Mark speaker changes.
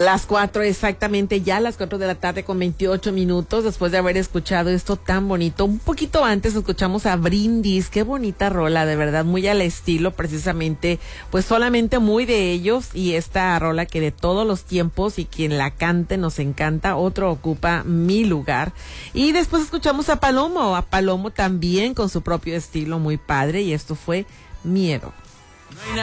Speaker 1: Las 4 exactamente, ya las 4 de la tarde con 28 minutos, después de haber escuchado esto tan bonito. Un poquito antes escuchamos a Brindis, qué bonita rola, de verdad, muy al estilo, precisamente, pues solamente muy de ellos, y esta rola que de todos los tiempos, y quien la cante nos encanta, otro ocupa mi lugar. Y después escuchamos a Palomo también con su propio estilo muy padre, y esto fue Miedo.
Speaker 2: No hay